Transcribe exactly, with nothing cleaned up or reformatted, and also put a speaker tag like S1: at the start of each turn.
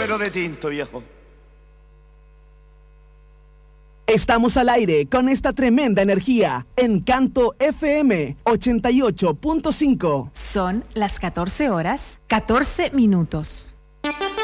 S1: pero de tinto, viejo.
S2: Estamos al aire con esta tremenda energía. Encanto F M ochenta y ocho punto cinco.
S3: Son las catorce horas, catorce minutos.